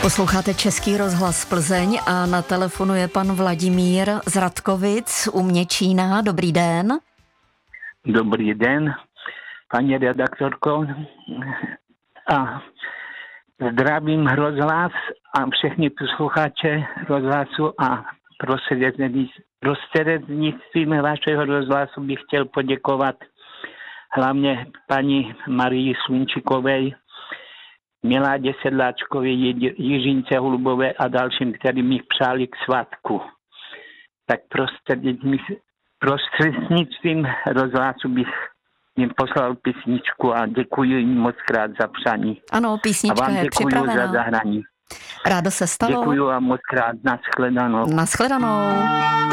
Posloucháte Český rozhlas Plzeň a na telefonu je pan Vladimír z Radkovic u Měčína. Dobrý den. Dobrý den, paní redaktorko. A zdravím rozhlas a všechny posluchače rozhlasu a prostřednictvím vašeho rozhlasu bych chtěl poděkovat hlavně paní Marii Slunčíkové, Miládě Sedláčkové, Jiřince Holubové a dalším, kterým mi přáli k svátku. Tak prostřednictvím rozhlasu bych jim poslal písničku a děkuji jim moc krát za přání. Ano, písnička je připravená. Za zahrání. Rádo se stalo. Děkuji a moc krát. Nashledanou. Nashledanou.